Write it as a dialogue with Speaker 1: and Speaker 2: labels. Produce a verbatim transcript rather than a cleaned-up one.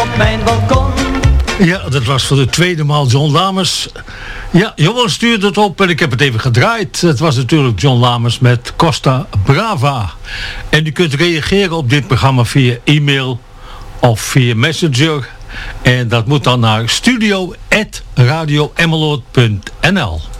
Speaker 1: op mijn balkon.
Speaker 2: Ja, dat was voor de tweede maal John Lamers. Ja, Johan stuurde het op en ik heb het even gedraaid. Het was natuurlijk John Lamers met Costa Brava. En u kunt reageren op dit programma via e-mail of via Messenger. En dat moet dan naar studio apenstaartje radio emmeloord punt n l.